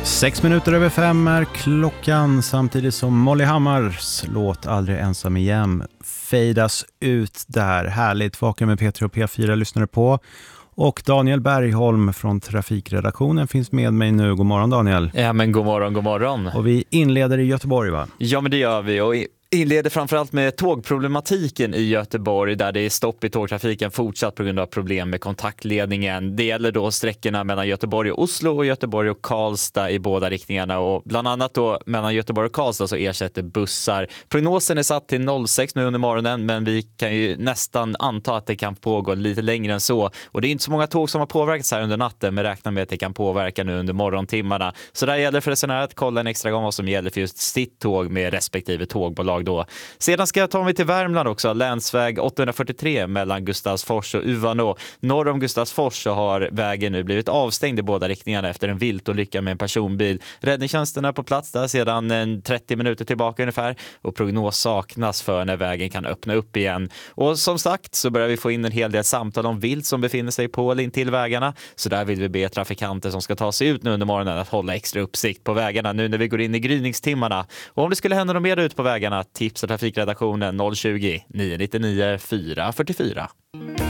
5:06 är klockan, samtidigt som Molly Hammars låt Aldrig ensam igen fejdas ut där. Härligt, Vaken med Peter och P4 lyssnade på. Och Daniel Bergholm från trafikredaktionen finns med mig nu. God morgon Daniel. Ja men god morgon, god morgon. Och vi inleder i Göteborg va? Ja men det gör vi och inleder framförallt med tågproblematiken i Göteborg där det är stopp i tågtrafiken fortsatt på grund av problem med kontaktledningen. Det gäller då sträckorna mellan Göteborg och Oslo och Göteborg och Karlstad i båda riktningarna och bland annat då mellan Göteborg och Karlstad så ersätter bussar. Prognosen är satt till 06 nu under morgonen men vi kan ju nästan anta att det kan pågå lite längre än så och det är inte så många tåg som har påverkats här under natten men räknar med att det kan påverka nu under morgontimmarna. Så där gäller för resenärer att kolla en extra gång vad som gäller för just sitt tåg med respektive tågbolag då. Sedan ska jag ta mig till Värmland också. Länsväg 843 mellan Gustavsfors och Uvanå. Norr om Gustavsfors så har vägen nu blivit avstängd i båda riktningarna efter en viltolycka med en personbil. Räddningstjänsten är på plats där sedan 30 minuter tillbaka ungefär och prognos saknas för när vägen kan öppna upp igen. Och som sagt så börjar vi få in en hel del samtal om vilt som befinner sig på eller in till vägarna. Så där vill vi be trafikanter som ska ta sig ut nu under morgonen att hålla extra uppsikt på vägarna nu när vi går in i gryningstimmarna. Och om det skulle hända något mer ut på vägarna, tipsa trafikredaktionen 020 999 444.